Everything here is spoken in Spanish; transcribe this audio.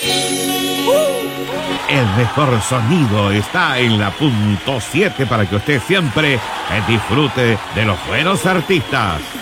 El mejor sonido está en la punto 7 para que usted siempre disfrute de los buenos artistas.